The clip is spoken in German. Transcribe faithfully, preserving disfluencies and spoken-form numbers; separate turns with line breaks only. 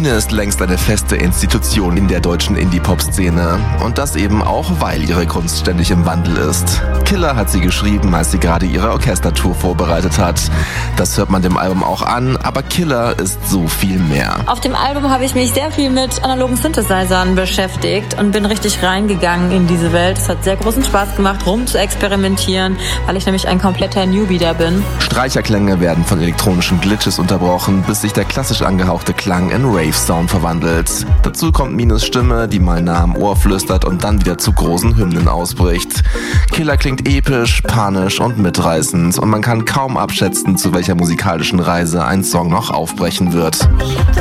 Mine ist längst eine feste Institution in der deutschen Indie-Pop-Szene. Und das eben auch, weil ihre Kunst ständig im Wandel ist. Killer hat sie geschrieben, als sie gerade ihre Orchestertour vorbereitet hat. Das hört man dem Album auch an, aber Killer ist so viel mehr.
Auf dem Album habe ich mich sehr viel mit analogen Synthesizern beschäftigt und bin richtig reingegangen in diese Welt. Es hat sehr großen Spaß gemacht, rum zu experimentieren, weil ich nämlich ein kompletter Newbie da bin.
Streicherklänge werden von elektronischen Glitches unterbrochen, bis sich der klassisch angehauchte Klang in Rave-Sound verwandelt. Dazu kommt Mines Stimme, die mal nah am Ohr flüstert und dann wieder zu großen Hymnen ausbricht. Killer klingt episch, panisch und mitreißend und man kann kaum abschätzen, zu welcher musikalischen Reise ein Song noch aufbrechen wird.